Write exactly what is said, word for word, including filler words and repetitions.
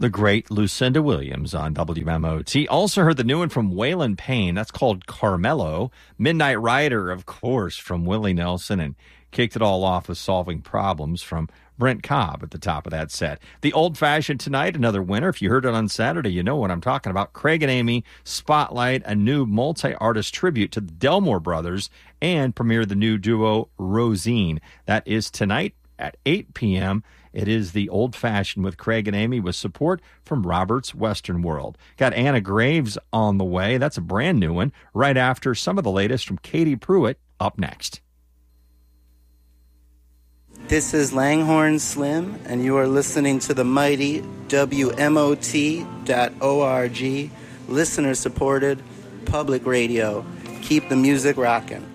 The great Lucinda Williams on W M O T. Also heard the new one from Waylon Payne. That's called Carmelo. Midnight Rider, of course, from Willie Nelson. And kicked it all off with Solving Problems from Brent Cobb at the top of that set. The Old Fashioned tonight, another winner. If you heard it on Saturday, you know what I'm talking about. Craig and Amy spotlight a new multi-artist tribute to the Delmore brothers and premiere the new duo Rosine. That is tonight at eight p.m. It is The Old Fashioned with Craig and Amy with support from Robert's Western World. Got Anna Graves on the way. That's a brand new one. Right after some of the latest from Katie Pruitt up next. This is Langhorne Slim, and you are listening to the mighty W M O T dot org, listener-supported public radio. Keep the music rocking.